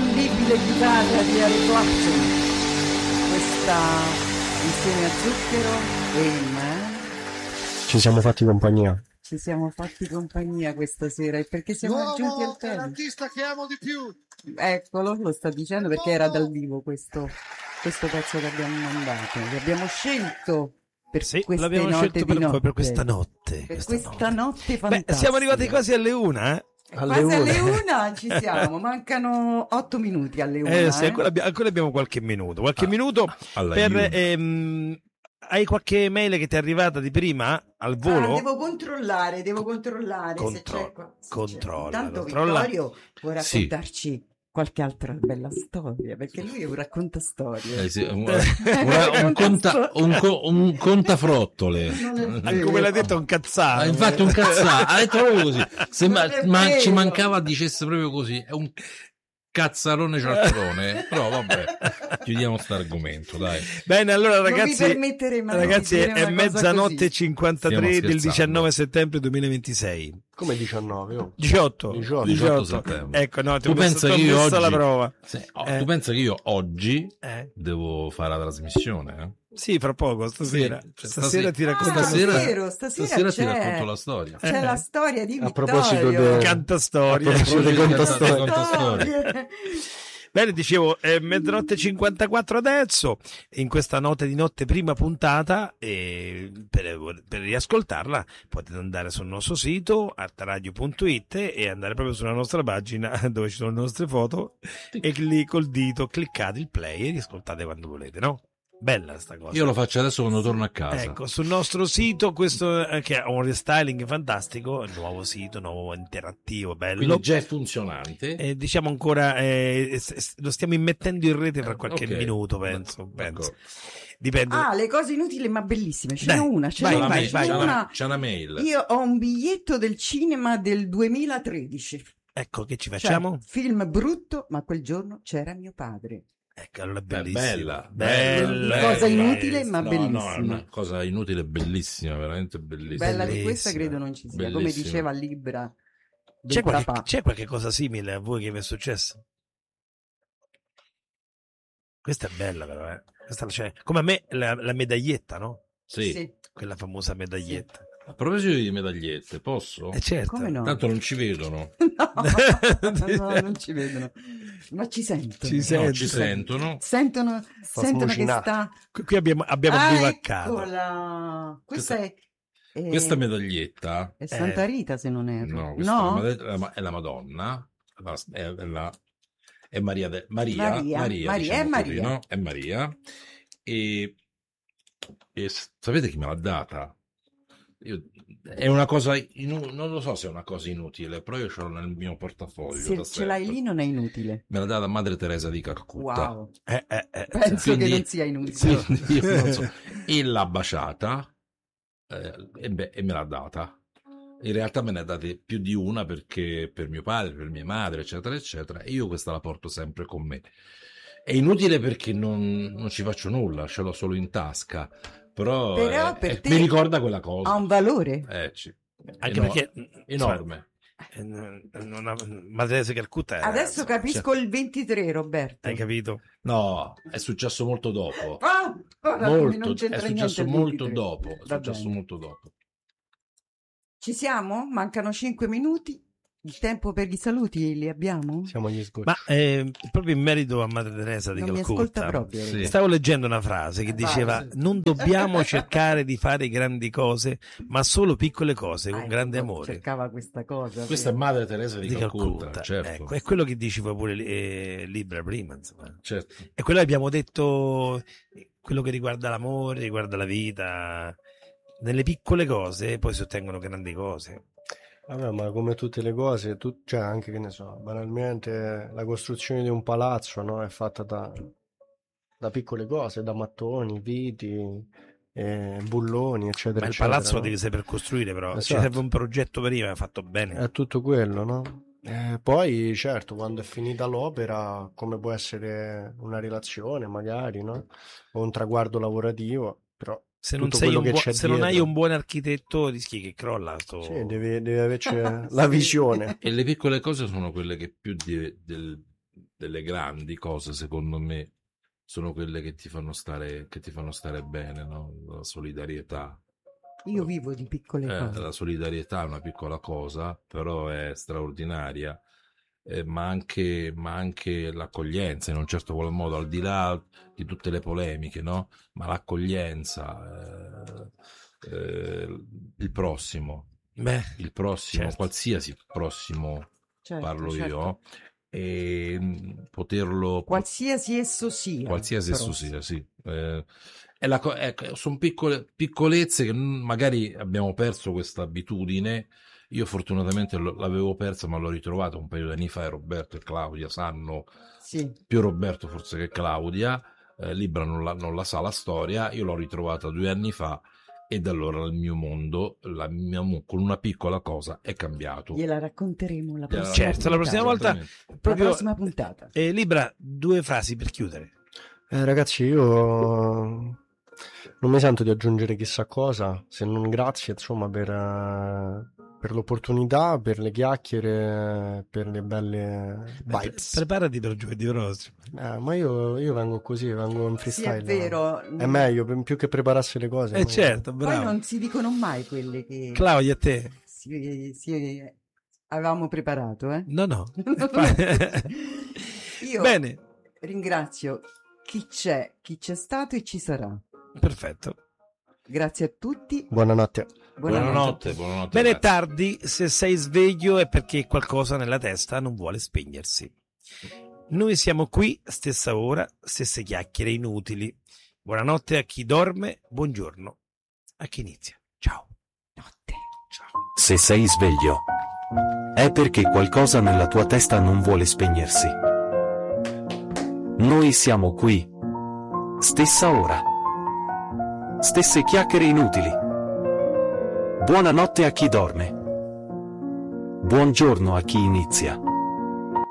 l'inconfondibile chitarra di Eric Clapton, questa insieme a Zucchero e Man. Ci siamo fatti compagnia. Ci siamo fatti compagnia questa sera e perché siamo giunti al termine. L'artista che amo di più. Eccolo, lo sta dicendo perché era dal vivo questo pezzo che abbiamo mandato, che abbiamo scelto per queste l'abbiamo note scelto di notte. per questa notte. Per questa notte fantastica. Beh, siamo arrivati quasi alle 1, eh? Quasi alle 1 ci siamo, mancano 8 minuti alle 1. Sì, ancora abbiamo qualche minuto. Minuto per... hai qualche mail che ti è arrivata di prima al volo? Devo controllare se c'è qua. Intanto Vittorio può raccontarci qualche altra bella storia, perché lui è un raccontastorie. Un contafrottole. Come l'ha detto, un cazzato. Infatti un cazzato, ha detto proprio così. Ma ci mancava dicesse proprio così. È un cazzarone cialtrone. Però vabbè, chiudiamo sto argomento, dai. Bene, allora ragazzi, è mezzanotte 53 del 19 settembre 2026. Come 19? 18 settembre. Ecco, no, tu pensa che io oggi la prova. Tu pensa che io oggi devo fare la trasmissione, eh? Sì, fra poco, stasera. Sì, stasera ti racconto stasera ti racconto la storia. C'è la storia di Vittorio. A proposito di cantastorie. Contastorie. Bene, dicevo, è mezzanotte 54 adesso, in questa notte di notte prima puntata, e per riascoltarla potete andare sul nostro sito artaradio.it e andare proprio sulla nostra pagina dove ci sono le nostre foto e lì col dito cliccate il play e riascoltate quando volete, no? Bella sta cosa. Io lo faccio adesso quando torno a casa. Ecco, sul nostro sito, questo che ha un restyling fantastico, nuovo sito, nuovo interattivo, bello. Quindi già è funzionante. Diciamo ancora, lo stiamo immettendo in rete fra qualche minuto, penso. Dipende. Le cose inutili ma bellissime. C'è una. C'è una mail. Io ho un biglietto del cinema del 2013. Ecco, che ci facciamo? Film brutto, ma quel giorno c'era mio padre. Ecco, allora è bellissima. Bella. Cosa inutile ma bellissima. No, è una cosa inutile bellissima, veramente bellissima. Bella di questa credo non ci sia, bellissima. Come diceva Libra. C'è qualche cosa simile a voi che vi è successo? Questa è bella però, eh. Questa c'è. Come a me la medaglietta, no? Sì. Quella famosa medaglietta. Sì. A proposito di medagliette, posso? Certo. Come no? Tanto non ci vedono. No, non ci vedono. Ma ci sentono. Ci sentono. Sentono che sta... Qui abbiamo bivaccato. Eccola. Questa medaglietta... È Santa Rita, se non erro. No, è la Madonna. È Maria. Diciamo così, no? È Maria. E sapete chi me l'ha data? È una cosa non lo so se è una cosa inutile, però io ce l'ho nel mio portafoglio. Se ce l'hai lì non è inutile. Me l'ha data Madre Teresa di Calcutta. Wow. Penso che non sia inutile. Io non so. E l'ha baciata e me l'ha data. In realtà me ne ha date più di una perché per mio padre, per mia madre, eccetera, eccetera. E io questa la porto sempre con me. È inutile perché non ci faccio nulla, ce l'ho solo in tasca. Però per te mi ricorda quella cosa. Ha un valore. Anche perché enorme. Madre Teresa Calcutta adesso capisco il 23, Roberto. Hai capito? No, è successo molto dopo. Non c'entra è successo niente molto dopo. Molto dopo. Ci siamo? Mancano 5 minuti. Il tempo per i saluti li abbiamo? Siamo agli sgocci. Ma proprio in merito a Madre Teresa di non Calcutta, proprio, sì. Stavo leggendo una frase che diceva: non dobbiamo cercare di fare grandi cose, ma solo piccole cose con grande amore. Cercava questa cosa. Questa è Madre Teresa di Calcutta, certo. Ecco, è quello che diceva pure Libra prima, insomma. Certo. E quello che abbiamo detto, quello che riguarda l'amore, riguarda la vita. Nelle piccole cose poi si ottengono grandi cose. Vabbè, ma come tutte le cose, cioè anche, che ne so, banalmente la costruzione di un palazzo, no, è fatta da piccole cose, da mattoni, viti, bulloni, eccetera. Ma il eccetera, palazzo no? lo devi saper costruire, però Esatto. ci serve un progetto prima fatto bene. È tutto quello, no? Poi certo, quando è finita l'opera, come può essere una relazione magari, no? O un traguardo lavorativo, però se non, hai un buon architetto rischi che crolla. Sì, devi averci la visione. E le piccole cose sono quelle che più delle grandi cose, secondo me, sono quelle che ti fanno stare bene, no? La solidarietà. Io vivo di piccole cose. La solidarietà è una piccola cosa, però è straordinaria, ma anche l'accoglienza, in un certo qual modo, al di là di tutte le polemiche, no? Ma l'accoglienza, il prossimo, certo. qualsiasi prossimo, parlo io, e poterlo... Qualsiasi esso sia. Sì. Sono piccolezze che magari abbiamo perso questa abitudine. Io fortunatamente l'avevo persa, ma l'ho ritrovata un paio di anni fa, e Roberto e Claudia sanno, più Roberto forse che Claudia, Libra non la sa la storia, io l'ho ritrovata 2 anni fa, e da allora il mio mondo, con una piccola cosa, è cambiato. Gliela racconteremo la prossima puntata. La prossima volta, proprio la prossima puntata. Libra, 2 frasi per chiudere. Ragazzi, io non mi sento di aggiungere chissà cosa, se non grazie, insomma, per l'opportunità, per le chiacchiere, per le belle vibes. Preparati per giovedì prossimo. Ma io vengo così, vengo in freestyle. Sì, è vero. È meglio, più che prepararsi le cose. Certo, bravo. Poi non si dicono mai quelle che... Claudia, a te? Sì, avevamo preparato, eh? No. Io Bene. Ringrazio chi c'è stato e ci sarà. Perfetto. Grazie a tutti. Buonanotte. Buonanotte. Bene, tardi, se sei sveglio è perché qualcosa nella testa non vuole spegnersi. Noi siamo qui, stessa ora, stesse chiacchiere inutili. Buonanotte a chi dorme, buongiorno a chi inizia. Ciao. Notte. Ciao. Se sei sveglio, è perché qualcosa nella tua testa non vuole spegnersi. Noi siamo qui, stessa ora, stesse chiacchiere inutili. Buonanotte a chi dorme. Buongiorno a chi inizia.